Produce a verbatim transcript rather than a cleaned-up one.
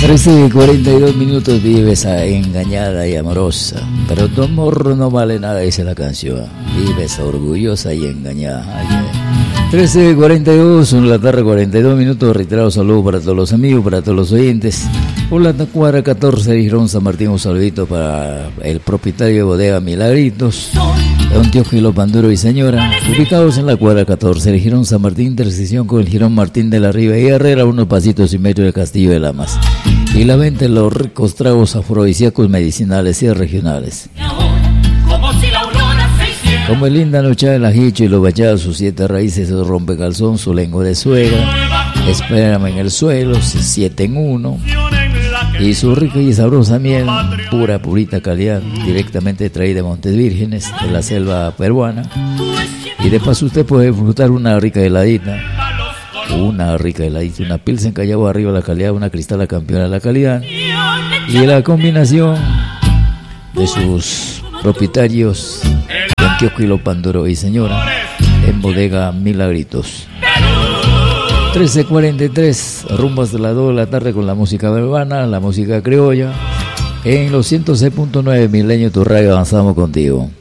trece y cuarenta y dos minutos. Vives engañada y amorosa, pero tu amor no vale nada, dice la canción. Vives orgullosa y engañada. Ay, ay. trece y cuarenta y dos, son la tarde, cuarenta y dos minutos. Reiterado saludo para todos los amigos, para todos los oyentes. Por la cuadra catorce de Girón San Martín, un saludito para el propietario de bodega Milagritos, don Teófilo Panduro y señora, ubicados en la cuadra catorce de Girón San Martín, intersección con el Girón Martín de la Riva y Herrera, unos pasitos y medio del Castillo de Lamas. Y la venta de los ricos tragos afrodisíacos, medicinales y regionales. Como el linda noche del ajicho y los bachados, sus siete raíces, su rompecalzón, su lengua de suegra, espérame en el suelo, siete en uno. Y su rica y sabrosa miel, pura, purita calidad, directamente traída de Montes Vírgenes, de la selva peruana. Y de paso usted puede disfrutar una rica heladita, una rica heladita, una Pilsen Callao arriba la calidad, una Cristal campeona de la calidad. Y la combinación de sus propietarios, don Teófilo Panduro y señora, en bodega Milagritos. trece cuarenta y tres, rumbo hasta las dos de la tarde con la música peruana, la música criolla. En los ciento seis punto nueve Milenio, tu radio, avanzamos contigo.